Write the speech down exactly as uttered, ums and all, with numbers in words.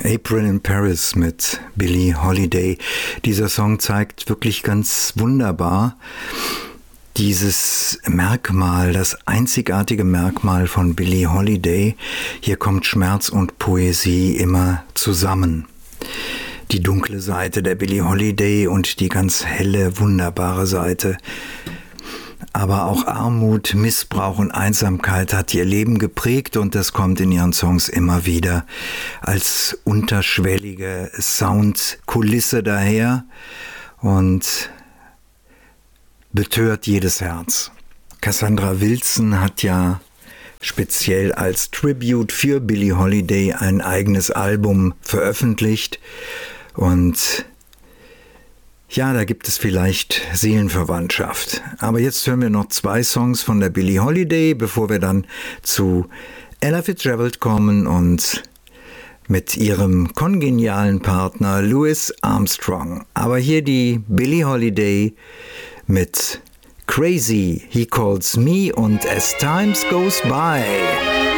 April in Paris mit Billie Holiday. Dieser Song zeigt wirklich ganz wunderbar dieses Merkmal, das einzigartige Merkmal von Billie Holiday. Hier kommt Schmerz und Poesie immer zusammen. Die dunkle Seite der Billie Holiday und die ganz helle, wunderbare Seite. Aber auch Armut, Missbrauch und Einsamkeit hat ihr Leben geprägt und das kommt in ihren Songs immer wieder als unterschwellige Soundkulisse daher und betört jedes Herz. Cassandra Wilson hat ja speziell als Tribute für Billie Holiday ein eigenes Album veröffentlicht und ja, da gibt es vielleicht Seelenverwandtschaft. Aber jetzt hören wir noch zwei Songs von der Billie Holiday, bevor wir dann zu Ella Fitzgerald kommen und mit ihrem kongenialen Partner Louis Armstrong. Aber hier die Billie Holiday mit Crazy, He Calls Me und As Times Goes By.